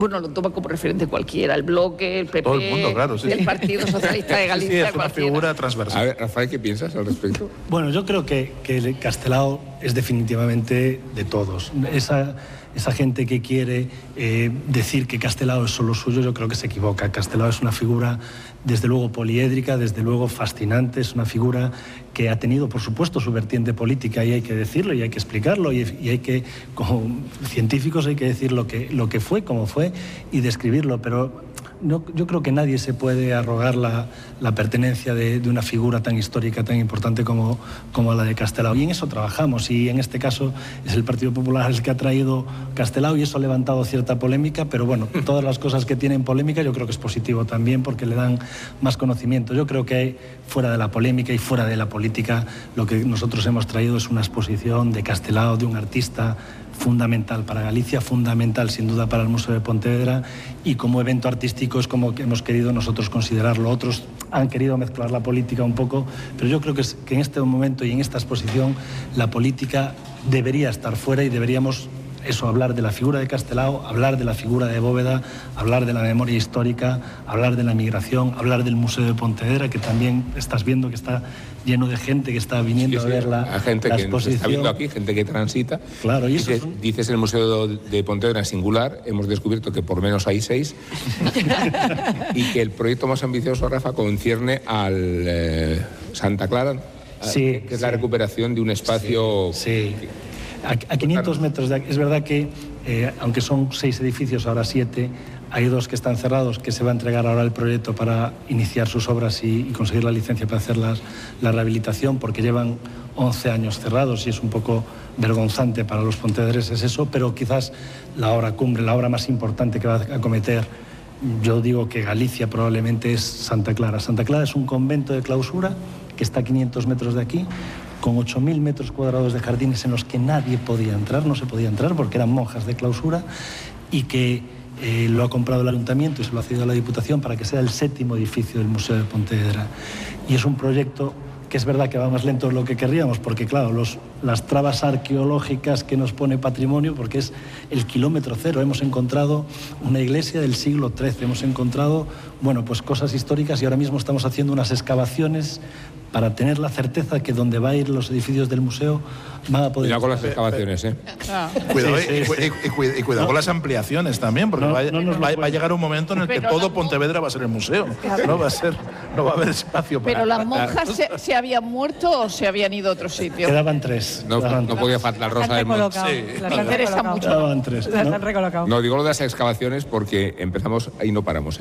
Bueno, lo toma como referente cualquiera, el Bloque, el PP, todo el mundo, claro, sí. El Partido Socialista de Galicia. Sí, es una figura transversal. A ver, Rafael, ¿qué piensas al respecto? Bueno, yo creo que Castelao es definitivamente de todos. Esa gente que quiere decir que Castelao es solo suyo, yo creo que se equivoca. Castelao es una figura, desde luego, poliédrica, desde luego fascinante, es una figura que ha tenido, por supuesto, su vertiente política, y hay que decirlo, y hay que explicarlo, y hay que, como científicos, hay que decir lo que fue, cómo fue, y describirlo, pero no, yo creo que nadie se puede arrogar la pertenencia de una figura tan histórica, tan importante como la de Castelao. Y en eso trabajamos, y en este caso es el Partido Popular el que ha traído Castelao, y eso ha levantado cierta polémica, pero bueno, todas las cosas que tienen polémica yo creo que es positivo también, porque le dan más conocimiento. Yo creo que fuera de la polémica y fuera de la política, lo que nosotros hemos traído es una exposición de Castelao, de un artista fundamental para Galicia, fundamental sin duda para el Museo de Pontevedra, y como evento artístico es como que hemos querido nosotros considerarlo. Otros han querido mezclar la política un poco, pero yo creo que en este momento y en esta exposición la política debería estar fuera, y deberíamos hablar de la figura de Castelao, hablar de la figura de Bóveda, hablar de la memoria histórica, hablar de la migración, hablar del Museo de Pontevedra, que también estás viendo que está lleno de gente que está viniendo a ver la gente la que nos está viendo aquí, gente que transita. Claro, y dices el Museo de Pontevedra en singular, hemos descubierto que por menos hay 6 y que el proyecto más ambicioso, Rafa, concierne al Santa Clara, que es la recuperación de un espacio... Sí. A 500 metros de aquí. Es verdad que, aunque son 6 edificios, ahora 7, hay 2 que están cerrados, que se va a entregar ahora el proyecto para iniciar sus obras y conseguir la licencia para hacer la rehabilitación, porque llevan 11 años cerrados, y es un poco vergonzante para los pontevedreses eso, pero quizás la obra cumbre, la obra más importante que va a acometer, yo digo que Galicia, probablemente es Santa Clara. Santa Clara es un convento de clausura que está a 500 metros de aquí, con 8.000 metros cuadrados de jardines en los que nadie podía entrar, no se podía entrar porque eran monjas de clausura, y que lo ha comprado el Ayuntamiento y se lo ha cedido a la Diputación para que sea el 7º edificio del Museo de Pontevedra. Y es un proyecto que es verdad que va más lento de lo que querríamos, porque claro, las trabas arqueológicas que nos pone Patrimonio, porque es el kilómetro cero. Hemos encontrado una iglesia del siglo XIII, hemos encontrado, bueno, pues cosas históricas, y ahora mismo estamos haciendo unas excavaciones para tener la certeza que donde va a ir los edificios del museo van a poder... Cuidado con las excavaciones, ¿eh? Cuidado, y cuidado con las ampliaciones también, porque va a llegar un momento en el que todo Pontevedra va a ser el museo. No va a haber espacio para... ¿Pero las monjas se habían muerto o se habían ido a otro sitio? Quedaban 3. No podía faltar Rosa del Monte. Sí. Me interesa mucho. Quedaban 3. Las han recolocado. No, digo lo de las excavaciones porque empezamos y no paramos.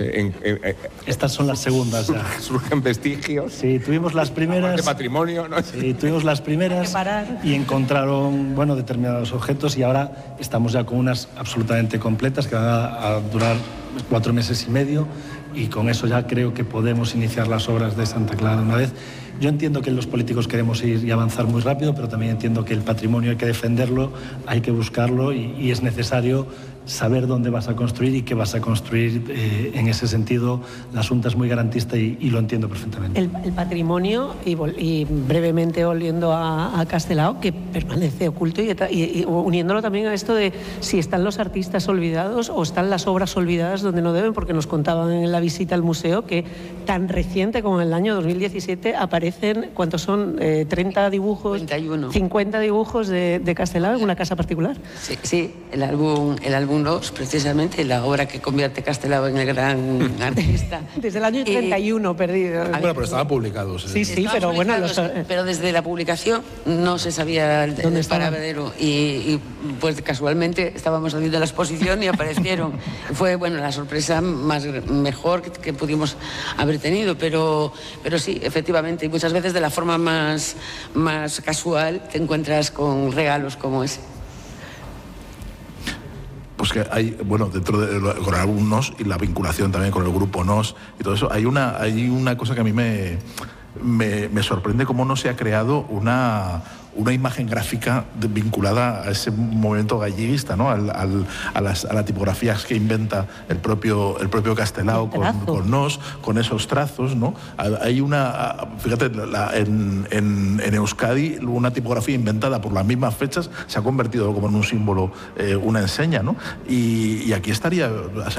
Estas son las segundas ya. Surgen vestigios. Sí, tuvimos las primeras... De patrimonio, ¿no? Sí, tuvimos las primeras y encontraron, bueno, determinados objetos, y ahora estamos ya con unas absolutamente completas que van a durar 4 meses y medio, y con eso ya creo que podemos iniciar las obras de Santa Clara una vez. Yo entiendo que los políticos queremos ir y avanzar muy rápido, pero también entiendo que el patrimonio hay que defenderlo, hay que buscarlo, y es necesario saber dónde vas a construir y qué vas a construir. En ese sentido, la Xunta es muy garantista y lo entiendo perfectamente. El patrimonio, y brevemente volviendo a Castelao, que permanece oculto, y uniéndolo también a esto de si están los artistas olvidados o están las obras olvidadas donde no deben, porque nos contaban en la visita al museo que tan reciente como en el año 2017 aparecen, ¿cuántos son? 30 dibujos, 51. 50 dibujos de Castelao en una casa particular. Sí, el álbum 2, precisamente, la obra que convierte Castelao en el gran artista. Desde el año 31 perdido. Bueno, pero estaban publicados. Sí, pero bueno... Pero desde la publicación no se sabía el paradero, y pues casualmente estábamos haciendo la exposición y aparecieron. Fue, bueno, la sorpresa mejor que pudimos haber tenido, pero sí, efectivamente, y muchas veces de la forma más casual te encuentras con regalos como ese. Pues que hay, bueno, dentro de con algunos, y la vinculación también con el grupo NOS y todo eso, hay una cosa que a mí me sorprende, cómo no se ha creado una imagen gráfica vinculada a ese movimiento galleguista, ¿no? a las tipografías que inventa el propio Castelao con Nos, con esos trazos, ¿no? Hay fíjate, en Euskadi una tipografía inventada por las mismas fechas se ha convertido como en un símbolo, una enseña, ¿no? Y aquí estaría